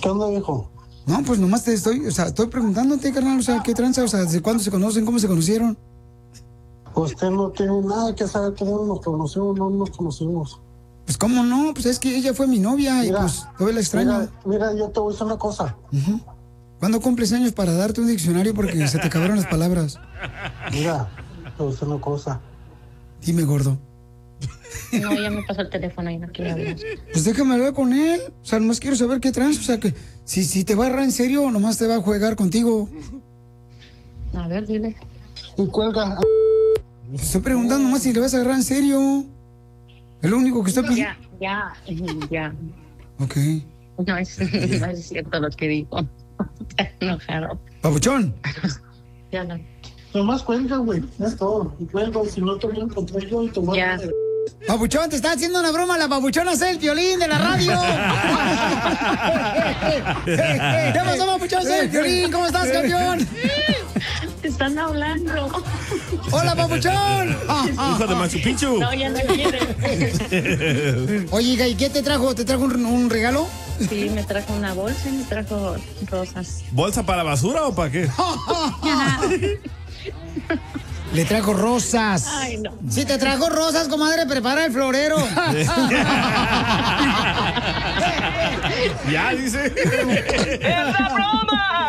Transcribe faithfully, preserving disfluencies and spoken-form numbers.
¿Qué onda, viejo? No, pues nomás te estoy, o sea, estoy preguntándote, carnal, o sea, ¿qué tranza? O sea, ¿desde cuándo se conocen? ¿Cómo se conocieron? Usted no tiene nada que saber cómo nos conocimos, no nos conocimos. Pues, ¿cómo no? Pues es que ella fue mi novia Mira, y pues todavía la extraño. Mira, mira, yo te voy a decir una cosa. Uh-huh. ¿Cuándo cumples años para darte un diccionario porque se te acabaron las palabras? Mira, te voy a decir una cosa. Dime, gordo. No, ya me pasó el teléfono y no quiero hablar. Pues déjame hablar con él. O sea, nomás quiero saber qué trans. O sea, que si, si te va a agarrar en serio, nomás te va a jugar contigo. A ver, dile. Y cuelga. Te estoy preguntando nomás si le vas a agarrar en serio. Es lo único que estoy pidiendo. Ya, ya, ya. Ok. No es, no es cierto lo que dijo. Está enojado. Papuchón. Ya no. Nomás cuelga, güey. Es todo. Y cuelga, si no te voy a encontrar yo y te voy a... Papuchón, te está haciendo una broma. La papuchona es el violín de la radio. ¿Qué pasó, papuchón? Soy el violín. ¿Cómo estás, campeón? Te están hablando. ¡Hola, papuchón! Hijo de Machu Picchu. No, ya no quiere. Oye, ¿y qué te trajo? ¿Te trajo un, un regalo? Sí, me trajo una bolsa y me trajo rosas. ¿Bolsa para basura o para qué? Le trajo rosas. Ay, no. Si te trajo rosas, comadre, prepara el florero. Ya, dice. ¡Es la broma!